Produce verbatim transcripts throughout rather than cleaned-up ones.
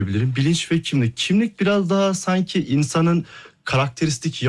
Bilirim. Bilinç ve kimlik. Kimlik biraz daha sanki insanın karakteristik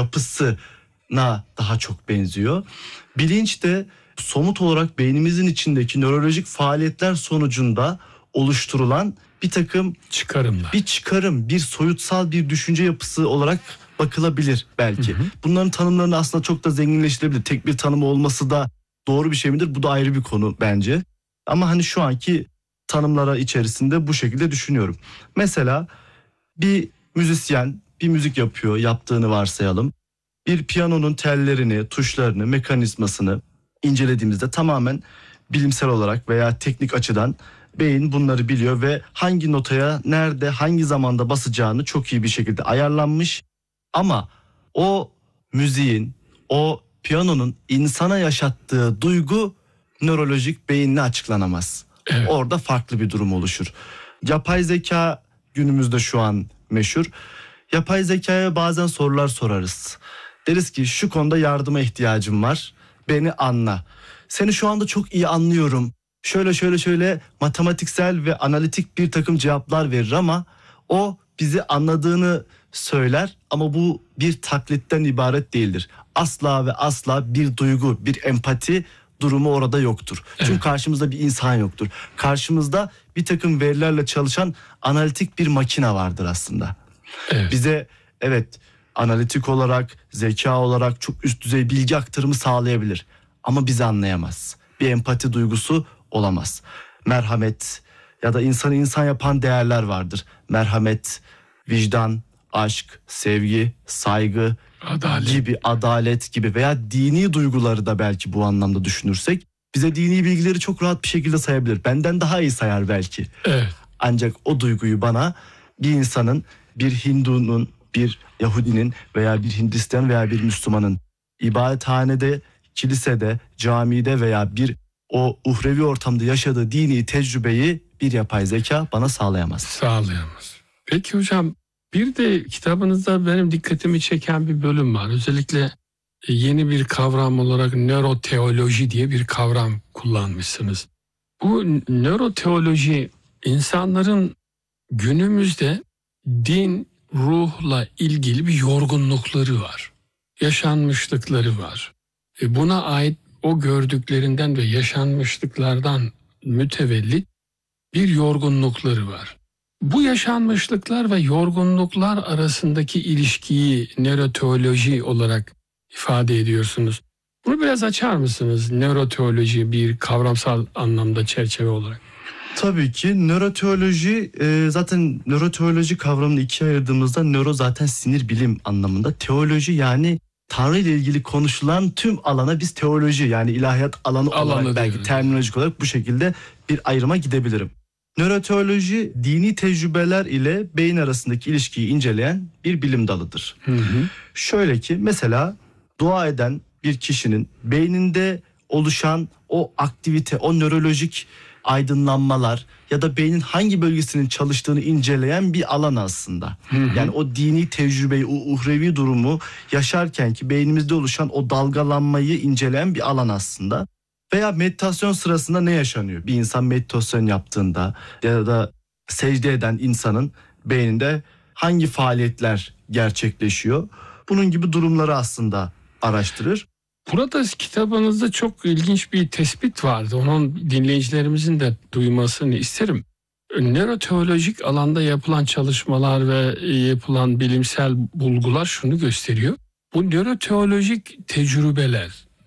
yapısına daha çok benziyor. Bilinç de somut olarak beynimizin içindeki nörolojik faaliyetler sonucunda oluşturulan bir takım çıkarımlar. Bir çıkarım, bir soyutsal bir düşünce yapısı olarak bakılabilir belki. Hı hı. Bunların tanımlarını aslında çok da zenginleştirebilir. Tek bir tanımı olması da doğru bir şey midir? Bu da ayrı bir konu bence. Ama hani şu anki tanımlara içerisinde bu şekilde düşünüyorum. Mesela bir müzisyen bir müzik yapıyor, yaptığını varsayalım. Bir piyanonun tellerini, tuşlarını, mekanizmasını incelediğimizde tamamen bilimsel olarak veya teknik açıdan beyin bunları biliyor ve hangi notaya nerede hangi zamanda basacağını çok iyi bir şekilde ayarlanmış. Ama o müziğin, o piyanonun insana yaşattığı duygu nörolojik beyinle açıklanamaz. Evet. Orada farklı bir durum oluşur. Yapay zeka günümüzde şu an meşhur. Yapay zekaya bazen sorular sorarız. Deriz ki şu konuda yardıma ihtiyacım var. Beni anla. Seni şu anda çok iyi anlıyorum. Şöyle şöyle şöyle matematiksel ve analitik bir takım cevaplar verir ama o bizi anladığını söyler ama bu bir taklitten ibaret değildir. Asla ve asla bir duygu, bir empati durumu orada yoktur. Evet. Çünkü karşımızda bir insan yoktur. Karşımızda bir takım verilerle çalışan analitik bir makine vardır aslında. Evet. Bize evet analitik olarak, zeka olarak çok üst düzey bilgi aktarımı sağlayabilir ama bizi anlayamaz. Bir empati duygusu olamaz. Merhamet ya da insanı insan yapan değerler vardır. Merhamet, vicdan, aşk, sevgi, saygı adalet gibi, adalet gibi veya dini duyguları da belki bu anlamda düşünürsek bize dini bilgileri çok rahat bir şekilde sayabilir. Benden daha iyi sayar belki. Evet. Ancak o duyguyu bana bir insanın, bir Hindu'nun, bir Yahudinin veya bir Hindistan veya bir Müslümanın ibadethanede, kilisede, camide veya bir o uhrevi ortamda yaşadığı dini tecrübeyi bir yapay zeka bana sağlayamaz. Sağlayamaz. Peki hocam, bir de kitabınızda benim dikkatimi çeken bir bölüm var. Özellikle yeni bir kavram olarak nöroteoloji diye bir kavram kullanmışsınız. Bu nöroteoloji insanların günümüzde din, ruhla ilgili bir yorgunlukları var. Yaşanmışlıkları var. Buna ait o gördüklerinden ve yaşanmışlıklardan mütevellit bir yorgunlukları var. Bu yaşanmışlıklar ve yorgunluklar arasındaki ilişkiyi nöroteoloji olarak ifade ediyorsunuz. Bunu biraz açar mısınız? Nöroteoloji bir kavramsal anlamda çerçeve olarak. Tabii ki nöroteoloji e, zaten nöroteoloji kavramını ikiye ayırdığımızda nöro zaten sinir bilim anlamında. Teoloji yani Tanrı ile ilgili konuşulan tüm alana biz teoloji yani ilahiyat alanı, alanı olarak belki diyorum. Terminolojik olarak bu şekilde bir ayrıma gidebilirim. Nöroteoloji dini tecrübeler ile beyin arasındaki ilişkiyi inceleyen bir bilim dalıdır. Hı hı. Şöyle ki mesela dua eden bir kişinin beyninde oluşan o aktivite, o nörolojik aydınlanmalar ya da beynin hangi bölgesinin çalıştığını inceleyen bir alan aslında. Hı hı. Yani o dini tecrübeyi, o uhrevi durumu yaşarken ki beynimizde oluşan o dalgalanmayı inceleyen bir alan aslında. Veya meditasyon sırasında ne yaşanıyor? Bir insan meditasyon yaptığında ya da secde eden insanın beyninde hangi faaliyetler gerçekleşiyor? Bunun gibi durumları aslında araştırır. Burada kitabınızda çok ilginç bir tespit vardı. Onun dinleyicilerimizin de duymasını isterim. Nöroteolojik alanda yapılan çalışmalar ve yapılan bilimsel bulgular şunu gösteriyor. Bu nöroteolojik tecrübeler,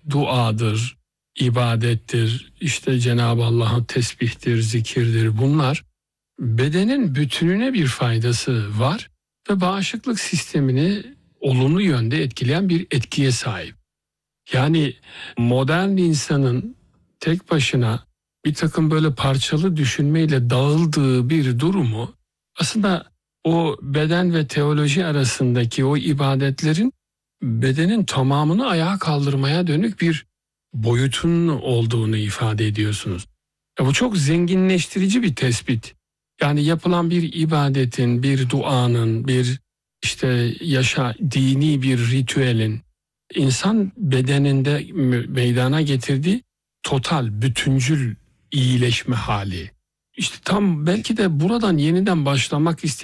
duadır, ibadettir, işte Cenab-ı Allah'ın tesbihtir, zikirdir, bunlar bedenin bütününe bir faydası var ve bağışıklık sistemini olumlu yönde etkileyen bir etkiye sahip. Yani modern insanın tek başına bir takım böyle parçalı düşünmeyle dağıldığı bir durumu aslında o beden ve teoloji arasındaki o ibadetlerin bedenin tamamını ayağa kaldırmaya dönük bir boyutun olduğunu ifade ediyorsunuz. Ya bu çok zenginleştirici bir tespit. Yani yapılan bir ibadetin, bir duanın, bir işte yaşa dini bir ritüelin insan bedeninde meydana getirdiği total, bütüncül iyileşme hali. İşte tam belki de buradan yeniden başlamak isteyen